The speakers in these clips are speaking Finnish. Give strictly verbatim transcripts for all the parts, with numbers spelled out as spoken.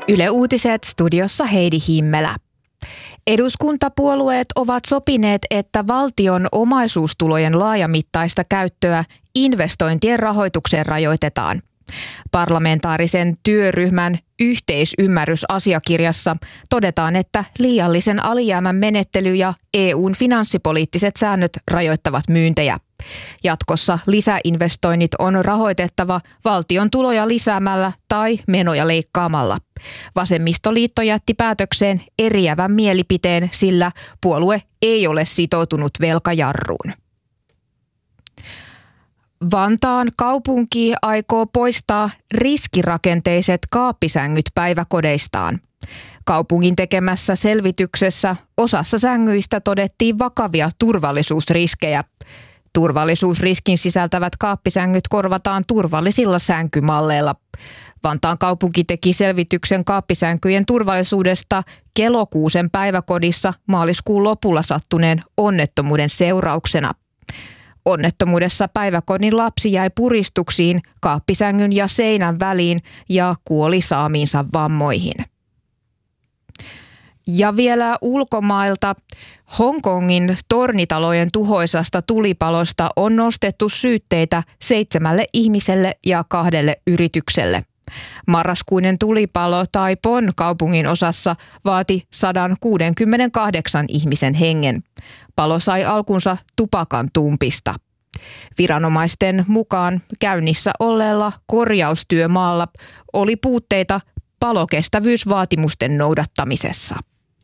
Yle Uutiset, studiossa Heidi Himmelä. Eduskuntapuolueet ovat sopineet, että valtion omaisuustulojen laajamittaista käyttöä investointien rahoitukseen rajoitetaan. Parlamentaarisen työryhmän yhteisymmärrysasiakirjassa todetaan, että liiallisen alijäämän menettely ja E U:n finanssipoliittiset säännöt rajoittavat myyntejä. Jatkossa lisäinvestoinnit on rahoitettava valtion tuloja lisäämällä tai menoja leikkaamalla. Vasemmistoliitto jätti päätökseen eriävän mielipiteen, sillä puolue ei ole sitoutunut velkajarruun. Vantaan kaupunki aikoo poistaa riskirakenteiset kaappisängyt päiväkodeistaan. Kaupungin tekemässä selvityksessä osassa sängyistä todettiin vakavia turvallisuusriskejä. Turvallisuusriskin sisältävät kaappisängyt korvataan turvallisilla sänkymalleilla. Vantaan kaupunki teki selvityksen kaappisänkyjen turvallisuudesta Kelokuusen päiväkodissa maaliskuun lopulla sattuneen onnettomuuden seurauksena. Onnettomuudessa päiväkodin lapsi jäi puristuksiin kaappisängyn ja seinän väliin ja kuoli saamiinsa vammoihin. Ja vielä ulkomailta. Hongkongin tornitalojen tuhoisasta tulipalosta on nostettu syytteitä seitsemälle ihmiselle ja kahdelle yritykselle. Marraskuinen tulipalo Taipon kaupungin osassa vaati sata kuusikymmentäkahdeksan ihmisen hengen. Palo sai alkunsa tupakan tumpista. Viranomaisten mukaan käynnissä olleella korjaustyömaalla oli puutteita palokestävyysvaatimusten noudattamisessa.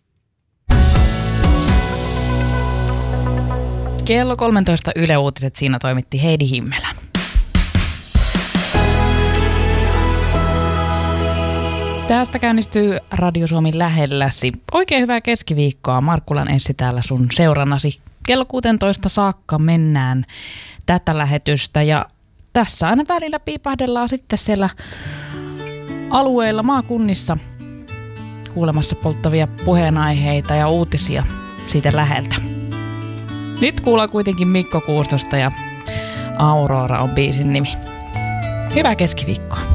Kello kolmetoista Yle Uutiset, siinä toimitti Heidi Himmelä. Tästä käynnistyy Radio Suomi lähelläsi. Oikein hyvää keskiviikkoa. Markkulan Essi täällä sun seurannasi. Kello kuusitoista saakka mennään tätä lähetystä ja tässä aina välillä piipahdellaan sitten siellä alueilla, maakunnissa kuulemassa polttavia puheenaiheita ja uutisia siitä läheltä. Nyt kuullaan kuitenkin Mikko Kuustosta ja Aurora on biisin nimi. Hyvää keskiviikkoa.